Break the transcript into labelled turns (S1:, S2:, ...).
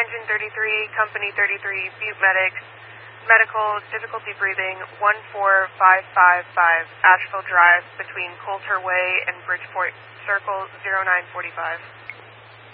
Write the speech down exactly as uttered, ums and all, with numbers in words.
S1: Engine thirty-three, Company thirty-three, Butte Medics, Medical, difficulty breathing, one four five five five, Asheville Drive, between Coulter Way and Bridgeport Circle, zero nine four five.